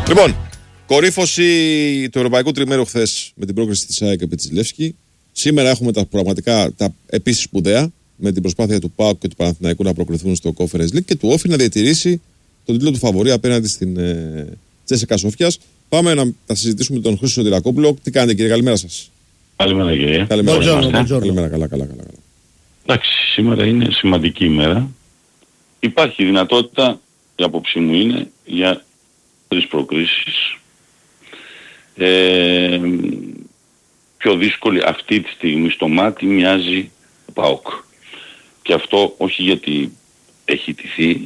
Λοιπόν, κορύφωση του Ευρωπαϊκού Τριμέρου χθες με την πρόκριση της ΑΕΚ επί της Λεύσκη. Σήμερα έχουμε τα πραγματικά τα επίσης σπουδαία με την προσπάθεια του ΠΑΟΚ και του Παναθηναϊκού να προκριθούν στο Conference League και του Όφη να διατηρήσει τον τίτλο του φαβορί απέναντι στην Τσέσσεκα Σόφιας. Πάμε να τα συζητήσουμε με τον Χρήστο Σωτηρακόπουλο. Τι κάνετε, κύριε, καλημέρα σας. Καλημέρα, κύριε. Καλημέρα, καλά. Εντάξει, σήμερα είναι σημαντική ημέρα. Υπάρχει δυνατότητα, η άποψή μου είναι, για 3 προκρίσεις. Πιο δύσκολη αυτή τη στιγμή στο μάτι μοιάζει ο ΠΑΟΚ. Και αυτό όχι γιατί έχει τηθεί,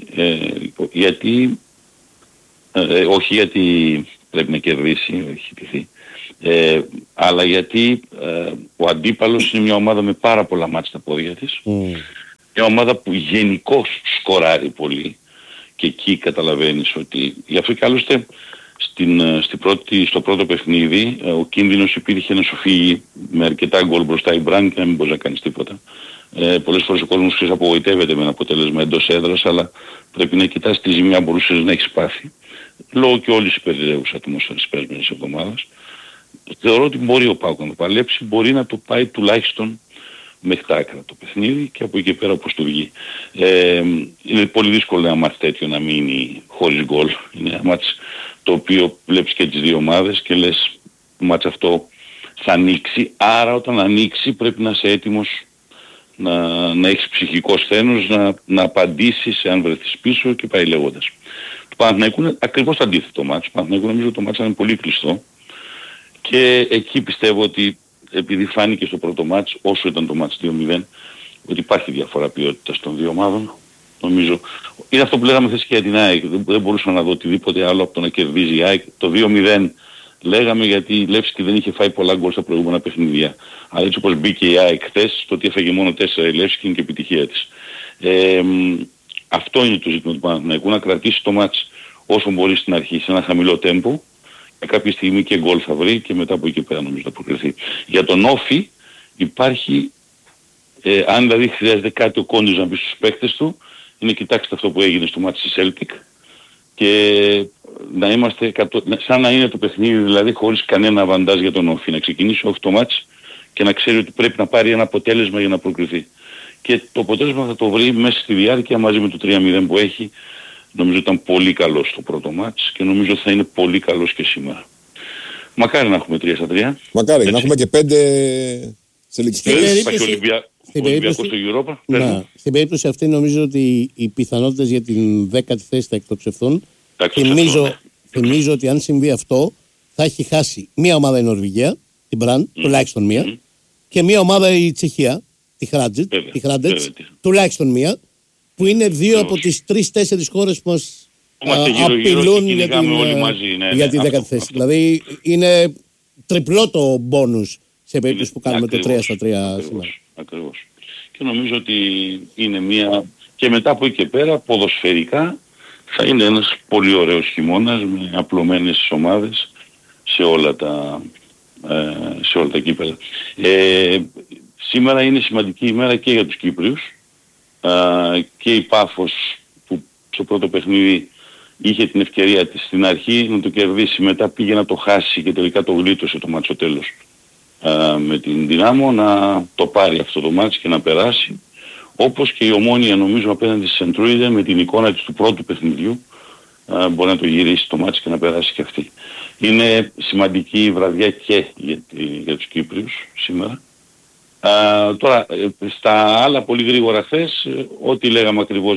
όχι γιατί πρέπει να κερδίσει, έχει τηθεί, αλλά γιατί ο αντίπαλος είναι μια ομάδα με πάρα πολλά μάτς στα πόδια της. Μια ομάδα που γενικώς σκοράρει πολύ και εκεί καταλαβαίνεις ότι γι' αυτό και άλλωστε στο πρώτο παιχνίδι ο κίνδυνος υπήρχε να σου φύγει με αρκετά γκολ μπροστά η Μπραν και να μην μπορείς να κάνεις τίποτα. Πολλές φορές ο κόσμος απογοητεύεται με ένα αποτέλεσμα εντός έδρας, αλλά πρέπει να κοιτάς τι ζημιά μπορούσες να έχεις πάθει. Λόγω και όλης της περιραίους ατμόσφαιρας της περασμένης εβδομάδας. Θεωρώ ότι μπορεί ο ΠΑΟΚ να το παλέψει, μπορεί να το πάει τουλάχιστον μέχρι τα άκρα το παιχνίδι και από εκεί πέρα όπως του βγει. Είναι πολύ δύσκολο ένα μάτς τέτοιο να μείνει χωρίς γκολ. Είναι ένα μάτς το οποίο βλέπεις και τις δύο ομάδες και λες το μάτς αυτό θα ανοίξει, άρα όταν ανοίξει πρέπει να είσαι έτοιμος να έχεις ψυχικό σθένος, να απαντήσεις αν βρεθείς πίσω και πάει λέγοντας. Το Παναθηναϊκού είναι ακριβώς το αντίθετο μάτς. Το Παναθηναϊκού νομίζω ότι το μάτς είναι πολύ κλειστό και εκεί πιστεύω ότι επειδή φάνηκε στο πρώτο μάτς, όσο ήταν το μάτς 2-0, ότι υπάρχει διαφορά ποιότητας των δύο ομάδων. Νομίζω, είναι αυτό που λέγαμε χθες και για την ΑΕΚ. Δεν μπορούσα να δω οτιδήποτε άλλο από το να κερδίζει η ΑΕΚ. Το 2-0 λέγαμε γιατί η Λεύσκη δεν είχε φάει πολλά γκολ στα προηγούμενα παιχνίδια. Αλλά έτσι όπως μπήκε η ΑΕΚ χθες, το ότι έφαγε μόνο 4 η Λεύσκη είναι και επιτυχία της. Αυτό είναι το ζήτημα του Παναθηναϊκού, να κρατήσει το μάτς όσο μπορεί στην αρχή σε ένα χαμηλό τέμπο. Και κάποια στιγμή και γκολ θα βρει και μετά από εκεί πέρα νομίζω θα προκριθεί. Για τον Όφη υπάρχει, αν δηλαδή χρειάζεται κάτι ο Κόντος να πει στους παίκτες του, είναι κοιτάξτε αυτό που έγινε στο μάτς της Celtic και να είμαστε σαν να είναι το παιχνίδι δηλαδή χωρίς κανένα αβαντάζ για τον Όφη. Να ξεκινήσει όχι το μάτς και να ξέρει ότι πρέπει να πάρει ένα αποτέλεσμα για να προκριθεί. Και το αποτέλεσμα θα το βρει μέσα στη διάρκεια μαζί με το 3-0 που έχει. Νομίζω ήταν πολύ καλός στο πρώτο μάτς και νομίζω θα είναι πολύ καλός και σήμερα. Μακάρι να έχουμε 3-3. Μακάρι, έτσι. Να έχουμε και 5 σελικιστές. Υπάρχει Ολυμπιακός στο Europa. Ναι. Στην περίπτωση αυτή νομίζω ότι οι πιθανότητες για την 10η θέση θα εκτοξευθούν. Θυμίζω ότι αν συμβεί αυτό θα έχει χάσει μία ομάδα η Νορβηγία, την Μπραν, τουλάχιστον μία, και μία ομάδα η Τσεχία, τη Χράντετς, τουλάχιστον μία, που είναι δύο από τις 3-4 χώρες που μας απειλούν για τη 10η θέση. Δηλαδή είναι τριπλό το μπόνους σε περίπτωση που κάνουμε το 3-3 σήμερα. Ακριβώς. Και νομίζω ότι είναι μία... Και μετά από εκεί και πέρα, ποδοσφαιρικά, θα είναι ένας πολύ ωραίος χειμώνας με απλωμένες ομάδες σε όλα τα κύπελα. Σήμερα είναι σημαντική ημέρα και για τους Κύπριους. Και η Πάφος που στο πρώτο παιχνίδι είχε την ευκαιρία της στην αρχή να το κερδίσει, μετά πήγε να το χάσει και τελικά το γλίτωσε το μάτσο τέλος με την Δυνάμο, να το πάρει αυτό το μάτσο και να περάσει, όπως και η Ομόνοια νομίζω απέναντι στη Σεντρούιδε με την εικόνα της του πρώτου παιχνιδιού μπορεί να το γυρίσει το μάτσο και να περάσει και αυτή. Είναι σημαντική η βραδιά και για τους Κύπριους σήμερα. Τώρα στα άλλα πολύ γρήγορα χθες, ό,τι λέγαμε ακριβώς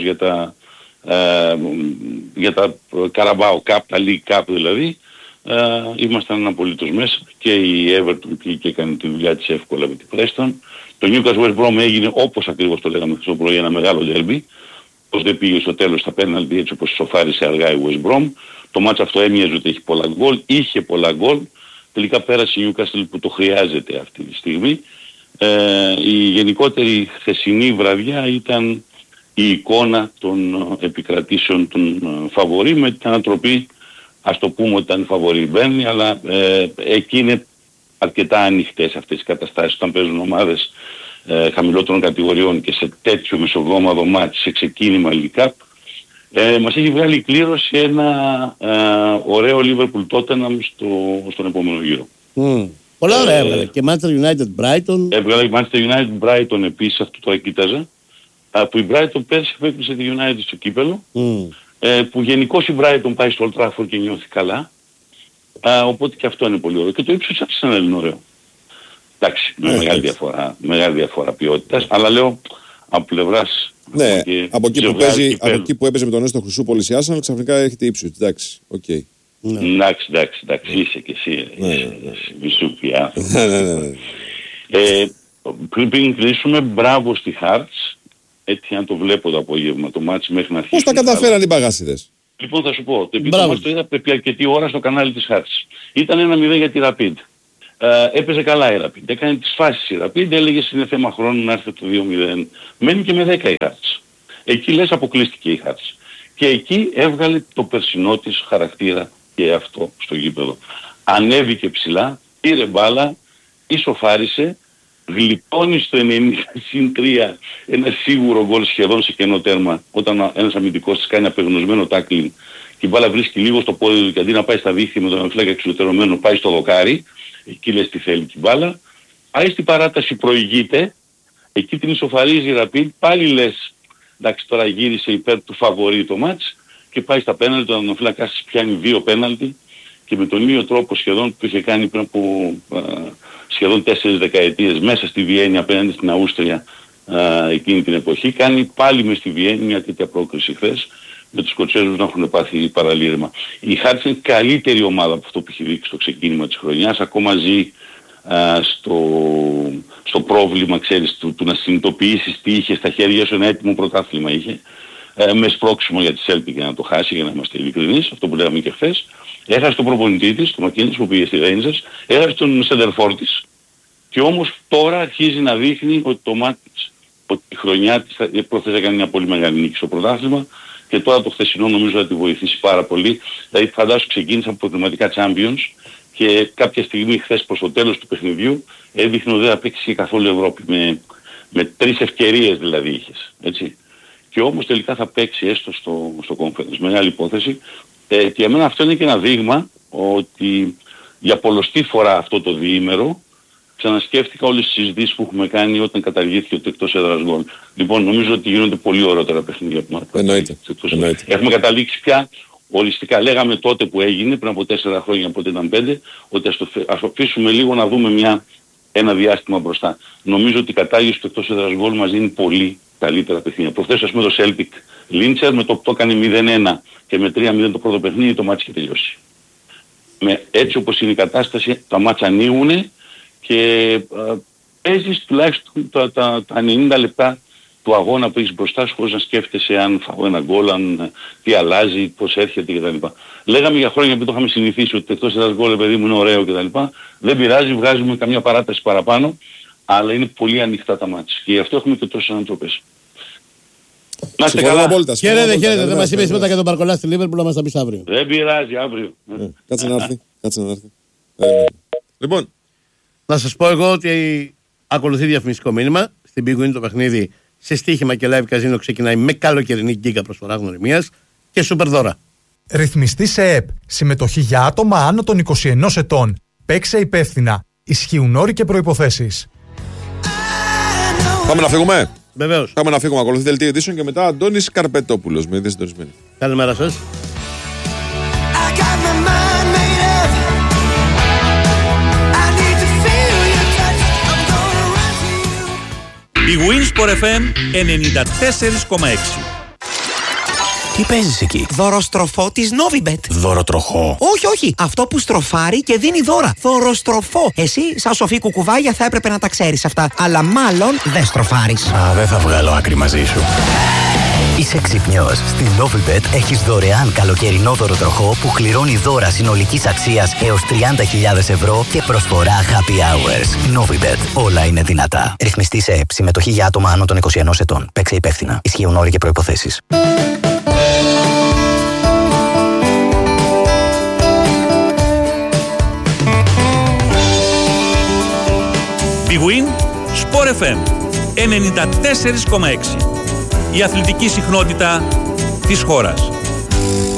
για τα Carabao Cup, τα League Cup δηλαδή, ήμασταν απολύτως μέσα και η Everton πήγε και έκανε τη δουλειά της εύκολα με την Preston. Το Newcastle West Brom έγινε όπως ακριβώς το λέγαμε χθες το πρωί, ένα μεγάλο derby. Πώς δεν πήγε στο τέλος στα πέναλτι έτσι όπως σοφάρισε αργά η West Brom. Το μάτς αυτό έμοιαζε ότι έχει πολλά γκολ, είχε πολλά γκολ. Τελικά πέρασε η Newcastle που το χρειάζεται αυτή τη στιγμή. Η γενικότερη χθεσινή βραδιά ήταν η εικόνα των επικρατήσεων των φαβορί με την ανατροπή, ας το πούμε ότι ήταν φαβορί μπαίνει, αλλά εκεί είναι αρκετά ανοιχτές αυτές οι καταστάσεις όταν παίζουν ομάδες χαμηλότερων κατηγοριών και σε τέτοιο μεσοβδόμαδο μάτς σε ξεκίνημα League Cup. Μας έχει βγάλει κλήρωση ένα ωραίο Liverpool Tottenham στον επόμενο γύρο. Πολλά ωραία έβγαλε. Και Manchester United Brighton. Έβγαλε Manchester United Brighton επίσης, αυτό το κοίταζα. Που η Brighton πέρσι έκλεισε τη United στο κύπελο. Που γενικώς η Brighton πάει στο Old Trafford και νιώθει καλά. Οπότε και αυτό είναι πολύ ωραίο. Και το ύψος της Arsenal είναι ωραίο. Εντάξει, με μεγάλη διαφορά ποιότητας. Αλλά λέω από πλευράς. Ναι, από εκεί που έπαιζε με τον Νέστο Χρυσούπολης η Arsenal ξαφνικά έχετε ύψος. Εντάξει, οκ. Εντάξει, είσαι και εσύ. Βυσούπια. Πριν κλείσουμε, μπράβο στη Hearts. Έτσι αν το βλέπω το απόγευμα, το μάτσι μέχρι να αρχίσει. Πώς τα καταφέραν οι μπαγάσιδες? Λοιπόν θα σου πω, το μας το είδα επί αρκετή ώρα στο κανάλι της Hearts. Ήταν 1-0 για τη Rapid. Έπαιζε καλά η Rapid. Έκανε τις φάσεις η Rapid, έλεγε είναι θέμα χρόνου να έρθει το 2-0. Μένει και με 10 η Hearts. Εκεί λες αποκλείστηκε η Hearts. Και εκεί έβγαλε το περσινό της χαρακτήρα και αυτό στο γήπεδο. Ανέβηκε ψηλά, πήρε μπάλα, ισοφάρισε, γλιτώνει στο 90-3 ένα σίγουρο γκολ σχεδόν σε κενό τέρμα, όταν ένας αμυντικός της κάνει απεγνωσμένο τάκλινγκ και η μπάλα βρίσκει λίγο στο πόδι του και αντί να πάει στα δίχτυα με τον αμφιλάκα εξουδετερωμένο πάει στο δοκάρι, εκεί λες τι θέλει την μπάλα, πάει στην παράταση, προηγείται, εκεί την ισοφαρίζει η Rapid, πάλι λες εντάξει τώρα γύρισε υπέρ του φαβορί το μάτς και πάει στα πέναλτι, ο αμφιλάκας πιάνει 2 πέναλτι και με τον ίδιο τρόπο σχεδόν που είχε κάνει πριν από σχεδόν 4 δεκαετίες μέσα στη Βιέννη απέναντι στην Αούστρια εκείνη την εποχή, κάνει πάλι μες στη Βιέννη μια τέτοια πρόκριση χθες με τους Σκοτσέζους να έχουν πάθει παραλήρημα. Η Hearts είναι καλύτερη ομάδα από αυτό που έχει δείξει στο ξεκίνημα της χρονιάς, ακόμα ζει στο πρόβλημα ξέρεις, του να συνειδητοποιήσεις τι είχε στα χέρια σου, ένα έτοιμο πρωτάθλημα είχε, με σπρώξιμο για τη Celtic για να το χάσει, για να είμαστε ειλικρινείς, αυτό που λέγαμε και χθες. Έχασε τον προπονητή της, τον Μακίνης που πήγε στη Rangers, έχασε τον σεντερφόρ της και όμως τώρα αρχίζει να δείχνει ότι το μάτι της, ότι η χρονιά της προχθές έκανε μια πολύ μεγάλη νίκη στο πρωτάθλημα και τώρα το χθεσινό νομίζω θα τη βοηθήσει πάρα πολύ. Δηλαδή φαντάσου ξεκίνησαν από προκριματικά Champions και κάποια στιγμή χθες προς το τέλος του παιχνιδιού έδειχνε ότι δεν θα παίξει καθόλου Ευρώπη με 3 ευκαιρίες δηλαδή είχες, έτσι. Και όμως τελικά θα παίξει έστω στο Conference, μεγάλη υπόθεση. Και για μένα αυτό είναι και ένα δείγμα ότι για πολλοστή φορά αυτό το διήμερο ξανασκέφτηκα όλες τις συζητήσεις που έχουμε κάνει όταν καταργήθηκε το εκτός έδρας γκολ. Λοιπόν, νομίζω ότι γίνονται πολύ ωραίτερα παιχνίδια που μας εννοείται. Έχουμε καταλήξει πια οριστικά. Λέγαμε τότε που έγινε, πριν από 4 χρόνια, από ήταν 5, ότι ας αφήσουμε λίγο να δούμε ένα διάστημα μπροστά. Νομίζω ότι η κατάργηση του εκτός έδρας γκολ μας δίνει πολύ καλύτερα παιχνίδια. Προχθές ας πούμε το Celtic Λίντσερ με το που το έκανε 0-1 και με 3-0 το πρώτο παιχνίδι το μάτς είχε τελειώσει. Έτσι όπως είναι η κατάσταση τα μάτς ανοίγουν και παίζεις τουλάχιστον τα 90 λεπτά του αγώνα που έχεις μπροστά σου χωρίς να σκέφτεσαι αν φάω ένα γκολ, τι αλλάζει, πώς έρχεται κτλ. Λέγαμε για χρόνια που το είχαμε συνηθίσει ότι εκτός ένας γκολ παιδί μου είναι ωραίο κτλ. Δεν πειράζει, βγάζουμε καμιά παράταση παραπάνω, αλλά είναι πολύ ανοιχτά τα μάτς και γι' αυτό έχουμε και τόσες ανατροπές. Να είστε καλά. Χαίρετε, δεν μας είπες τίποτα για τον Μπαρκολά στη Λίβερπουλ, να μας τα πεις αύριο. Δεν πειράζει, αύριο. Κάτσε να έρθει. Λοιπόν, να σας πω εγώ ότι ακολουθεί διαφημιστικό μήνυμα. Στην Big Win το παιχνίδι σε στοίχημα και live καζίνο ξεκινάει με καλοκαιρινή γκίγα προσφορά γνωριμίας και σούπερ δώρα. Ρυθμιστή σε ΕΠ. Συμμετοχή για άτομα άνω των 21 ετών. Παίξε υπεύθυνα. Ισχύουν όροι και προϋποθέσεις. Πάμε να φύγουμε. Βεβαίως. Πάμε να φύγουμε. Ακολουθεί δελτίο ειδήσεων και μετά Αντώνης Καρπετόπουλος με ειδήσεις συντονισμένοι. Καλημέρα σας. Η Winsport FM 94,6. Τι παίζεις εκεί? Δωροστροφό της Novibet. Δωροτροχό? Όχι. Αυτό που στροφάρει και δίνει δώρα. Δωροστροφό. Εσύ, σαν σοφή κουκουβάγια, θα έπρεπε να τα ξέρεις αυτά. Αλλά μάλλον δεν στροφάρεις. Δεν θα βγάλω άκρη μαζί σου. Είσαι ξυπνιός. Στην Novibet έχεις δωρεάν καλοκαιρινό δωροτροχό που κληρώνει δώρα συνολικής αξίας έως 30.000 ευρώ και προσφορά happy hours. Novibet. Όλα είναι δυνατά. Ρυθμιστή σε ΕΠ. Συμμετοχή για άτομα άνω των 21 ετών. Παίξε υπεύθυνα. Ισχύουν όροι και προϋποθέσεις. Big Win Sport FM 94,6. Η αθλητική συχνότητα της χώρας.